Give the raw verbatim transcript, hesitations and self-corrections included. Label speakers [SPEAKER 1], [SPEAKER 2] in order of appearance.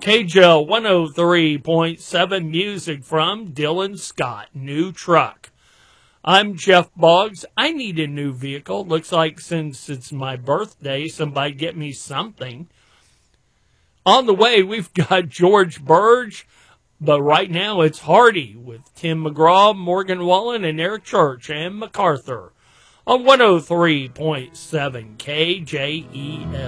[SPEAKER 1] K J L one oh three point seven music from Dylan Scott, New Truck. I'm Jeff Boggs. I need a new vehicle. Looks like since it's my birthday, somebody get me something. On the way, we've got George Burge, but right now it's Hardy with Tim McGraw, Morgan Wallen, and Eric Church and MacArthur on one oh three point seven K J E L.